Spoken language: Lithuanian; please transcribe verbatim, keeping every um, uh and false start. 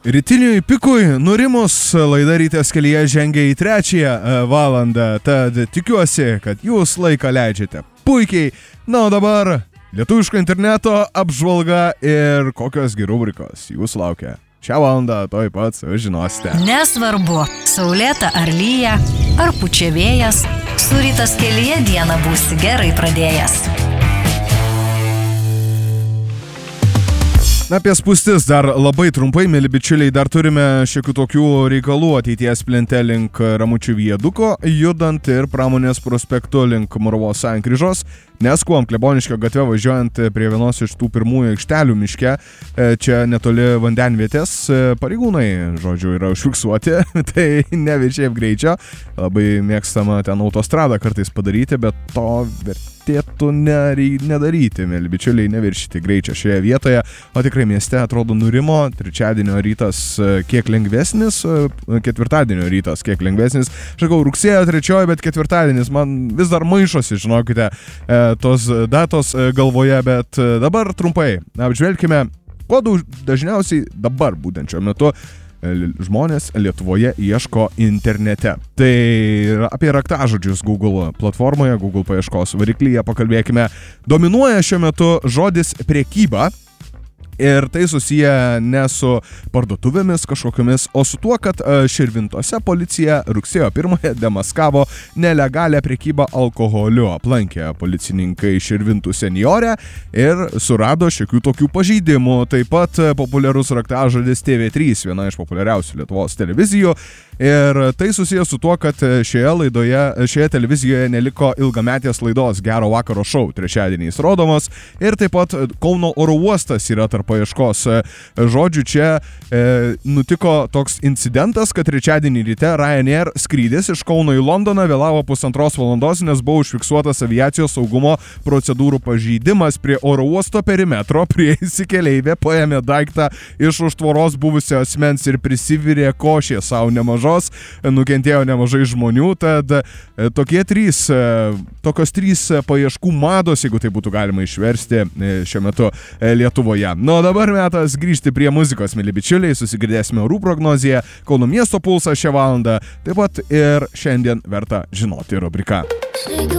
Rytiniui pikui nurimus laida Rytas kelyje žengia į trečiąją valandą, tad tikiuosi, kad jūs laiką leidžiate puikiai. Na, o dabar lietuviško interneto apžvalga ir kokios gi rubrikos jūs laukia. Šią valandą toj pat sužinosite. Nesvarbu, saulėta ar lyja, ar pučia vėjas, su Rytas kelyje dieną būsi gerai pradėjęs. Na, apie spūstis dar labai trumpai, mėly bičiuliai, dar turime šiokių tokių reikalų ateities plente link Ramučių viaduko, judant ir Pramonės prospektu link Moruvos sankryžos, nes kuom Kleboniškio gatve važiuojant prie vienos iš tų pirmųjų aikštelių miške, čia netoli vandenvietės, pareigūnai, žodžiu, yra užfiksuoti, tai ne viršiaip greičio, labai mėgstama ten autostradą kartais padaryti, bet to vertėtų nedaryti, mėly bičiuliai, neviršyti greičio šioje vietoje, o tikrai mieste atrodo nurimo, trečiadienio rytas kiek lengvesnis, ketvirtadienio rytas kiek lengvesnis, sakau, rugsėjo trečioji, bet ketvirtadienis man vis dar maišosi, žinokite, tos datos galvoje, bet dabar trumpai apžvelkime, ko dažniausiai dabar būtent šiuo metu žmonės Lietuvoje ieško internete. Tai apie raktažodžius Google platformoje, Google paieškos variklyje pakalbėkime. Dominuoja šiuo metu žodis prekyba. Ir tai susiję ne su parduotuvėmis kažkokiamis, o su tuo, kad Širvintose policija rugsėjo pirmąją demaskavo nelegalią prekybą alkoholiu. Aplankė policininkai Širvintų senjorę ir surado šiokių tokių pažeidimų. Taip pat populiarus raktažodis T V trys, viena iš populiariausių Lietuvos televizijų. Ir tai susijęs su tuo, kad šioje laidoje, šioje televizijoje neliko ilgametės laidos Gero vakaro šou trečiadieniais rodomos. Ir taip pat Kauno oro uostas yra tarp paieškos žodžių. Čia e, nutiko toks incidentas, kad trečiadienį ryte Ryanair skrydis iš Kauno į Londoną vėlavo pusantros valandos, nes buvo užfiksuotas aviacijos saugumo procedūrų pažeidimas prie oro uosto perimetro. Prieisi keleivė, paėmė daiktą iš už tvoros buvusio asmens ir prisivirė košė savo nemažos. Nukentėjo nemažai žmonių, tad tokie trys, tokios trys paieškų mados, jeigu tai būtų galima išversti šiuo metu Lietuvoje. Na, o dabar metas grįžti prie muzikos, mėly bičiuliai, susigirdėsime orų prognoziją, Kauno miesto pulsą šią valandą, taip pat ir šiandien verta žinoti rubrika.